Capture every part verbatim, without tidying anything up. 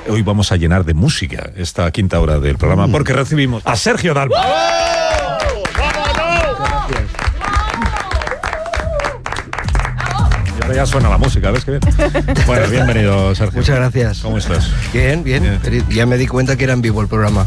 hoy vamos a llenar de música esta quinta hora del programa, porque recibimos a Sergio Dalma. Ya suena la música, ¿ves qué bien? Bueno, bienvenido, Sergio. Muchas gracias. ¿Cómo estás? Bien, bien, bien. Ya me di cuenta que era en vivo el programa.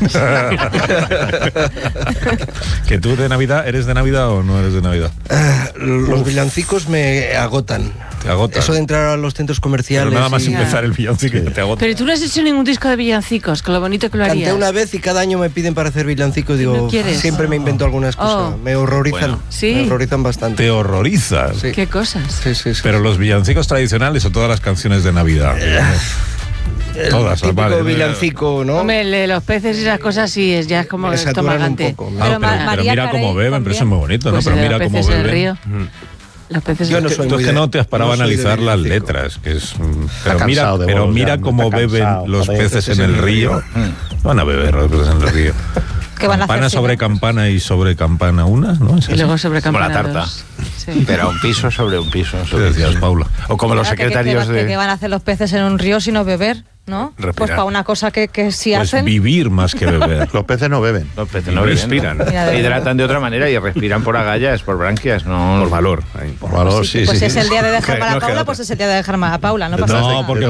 ¿Que tú de Navidad, eres de Navidad o no eres de Navidad? Uh, los villancicos me agotan. Te agotan. Eso de entrar a los centros comerciales. Pero nada más y... empezar el villancico ya te agota. Pero tú no has hecho ningún disco de villancicos, con lo bonito que lo harías. Canté una vez y cada año me piden para hacer villancicos y digo, ¿No quieres? siempre me invento alguna excusa. Oh. Me horrorizan. Bueno. ¿Sí? Me horrorizan bastante. Te horrorizas. Sí. ¿Qué cosas? Sí, sí, sí. Pero los villancicos tradicionales o todas las canciones de Navidad. El Todas, típico vale. villancico, ¿no? Hombre, el de los peces y esas cosas sí, es, ya es como Me saturan un estomagante. poco. Ah, pero, Ma- pero María mira Carey cómo beben, también. pero eso es muy bonito, Pues ¿no? Pero el de mira los cómo peces en el beben. río. Los peces Yo en no el soy Tú es muy que de- no te has parado no a soy de analizar las villancico. letras, que es... mm, Pero mira, cansado de pero vos, mira ya, cómo está beben cansado, los joder, peces en el río. No van a beber los peces en el río. ¿Qué van a hacer? Campana si sobre no? campana y sobre campana una, ¿no? ¿Es Y así? luego sobre Como la campana tarta. dos. Sí. Pero un piso sobre un piso. ¿Qué Sobre decías, Paula? O como los Claro, que- secretarios que, que, que de... van a hacer los peces en un río sino beber, ¿no? Respirar. Pues para una cosa que, que sí Pues hacen. vivir más que beber. Los peces no beben. Los peces no respiran. beben. Mira, de Hidratan de otra manera y respiran por agallas, por branquias, no... Por valor. Por valor, Pues sí, pues sí. es el día de dejar Que mal a no queda Paula, otra. pues es el día de dejar mal a Paula, no pasa No, nada. porque